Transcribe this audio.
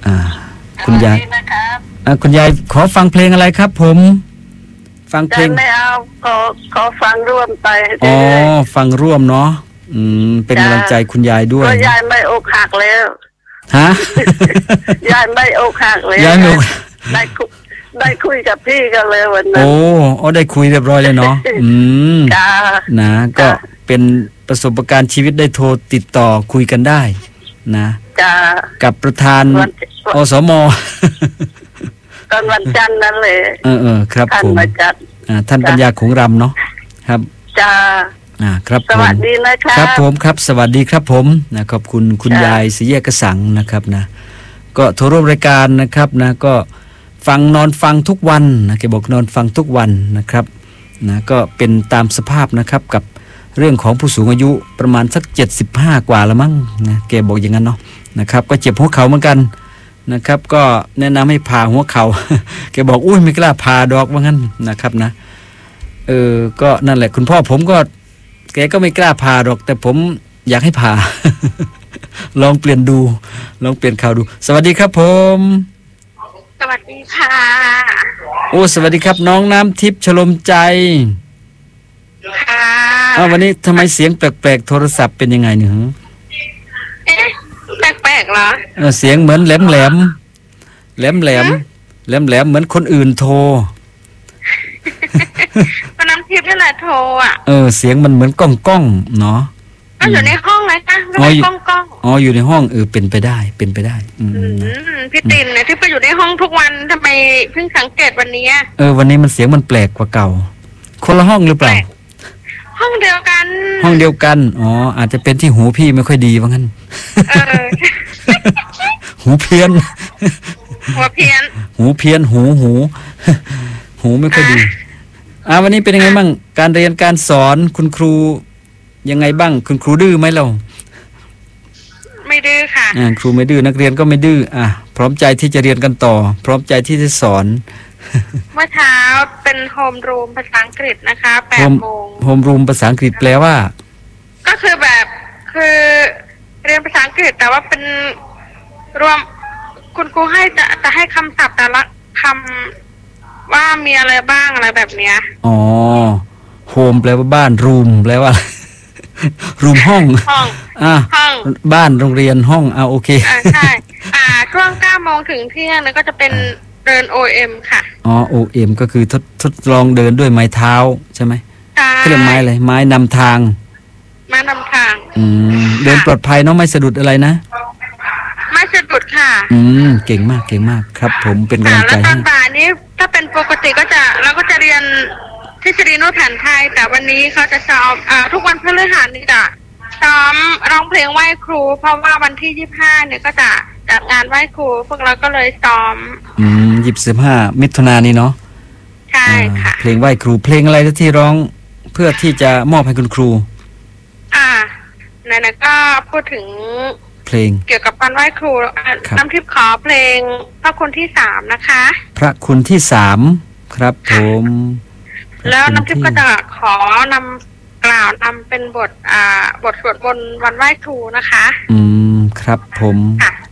อ่าคุณยายคุณยายขอฟังเพลงอะไรครับผมฟังเพลงไม่เอาขอฟังร่วมไปอ๋อฟังร่วมเนาะเป็นกำลังใจคุณยายด้วยยายไม่อกหักแล้วฮะยายไม่อกหักแล้วยายไม่ได้คุยกับพี่กันเลยวันนั้นโอ้ได้คุยเรียบร้อยเลยเนาะนะก็เป็นประสบการณ์ชีวิตได้โทรติดต่อคุยกันได้นะกับประธานอสม. ตอนวันจันทร์นั่นเลยครับผมท่านปัญญาคงรำเนาะครับจ้าครับสวัสดีนะครับครับผมครับสวัสดีครับผมนะขอบคุณคุณยายศรีแยกกระสังนะครับนะก็โทรร่วมรายการนะครับนะก็ฟังนอนฟังทุกวันนะแกบอกนอนฟังทุกวันนะครับนะก็เป็นตามสภาพนะครับกับเรื่องของผู้สูงอายุประมาณสัก75กว่าแล้วมั้งนะแกบอกอย่างนั้นเนาะนะครับก็เจ็บหัวเข่าเหมือนกันนะครับก็แนะนำให้ผ่าหัวเข่าแกบอกอุ้ยไม่กล้าผ่าดอกว่างั้นนะครับนะก็นั่นแหละคุณพ่อผมก็แกก็ไม่กล้าผ่าดอกแต่ผมอยากให้ผ่า ลองเปลี่ยนดูลองเปลี่ยนข่าวดูสวัสดีครับผมสวัสดีค่ะโอ้สวัสดีครับน้องน้ำทิพย์ชโลมใจค่ะวันนี้ทำไมเสียงแปลกๆโทรศัพท์เป็นยังไงเนี่ยแปลกๆเหรอเสียงเหมือนแหลมเหมือนคนอื่นโทรก็น้ำทิพย์นี่แหละโทรเสียงมันเหมือนก้องเนาะก็อยู่ในห้องไงคะไม่ก้องอยู่ในห้องเป็นไปได้พี่ตินเนี่ยที่ไปอยู่ในห้องทุกวันทำไมเพิ่งสังเกตวันนี้วันนี้มันเสียงมันแปลกกว่าเก่าคนละห้องหรือเปล่าห้องเดียวกันอาจจะเป็นที่หูพี่ไม่ค่อยดีว่างั้นหูเพี้ยนหูไม่ค่อยดีวันนี้เป็นยังไงบ้างการเรียนการสอนคุณครูยังไงบ้างคุณครูดื้อไหมเราไม่ดื้อค่ะครูไม่ดื้อนักเรียนก็ไม่ดื้อพร้อมใจที่จะเรียนกันต่อพร้อมใจที่จะสอนเมื่อเช้าเป็นโฮมรูมภาษาอังกฤษนะคะ8 โมงโฮมรูมภาษาอังกฤษแปลว่าก็คือเรียนภาษาอังกฤษแต่ว่าเป็นรวมคุณครูให้จะให้คำศัพท์แต่ละคำว่ามีอะไรบ้างอะไรแบบเนี้ยโฮมแปลว่าบ้านรูมแปลว่ารูมห้องบ้านโรงเรียนห้องโอเคใช่ช่วง9 โมงถึงเที่ยงแล้วก็จะเป็นเดิน OM ค่ะ OM ก็คือทดลองเดินด้วยไม้เท้าใช่ไหมเรียกไม้อะไรไม้นำทางเดินปลอดภัยเนาะไม่สะดุดอะไรนะไม่สะดุดค่ะเก่งมากครับผมเป็นกำลังใจให้แล้วตอนบ่ายนี้ถ้าเป็นปกติเราก็จะเรียนทฤษฎีนวดแผนไทยแต่วันนี้เขาจะซ้อมทุกวันพฤหัสนี่จะซ้อมร้องเพลงไหว้ครูเพราะว่าวันที่25เนี่ยก็จะจัดงานไหว้ครูพวกเราก็เลยซ้อม 25 มิถุนายนนี้เนาะใช่ค่ะเพลงไหว้ครูเพลงอะไรที่ร้องเพื่อที่จะมอบให้คุณครูนั่นก็พูดถึงเพลงเกี่ยวกับการไหว้ครูน้ำทิพย์ขอเพลงพระคุณที่3นะคะพระคุณที่3ครับผมแล้วน้ำทิพย์ก็จะขอนำกล่าวนำเป็นบทสวดมนต์วันไหว้ครูนะคะครับผม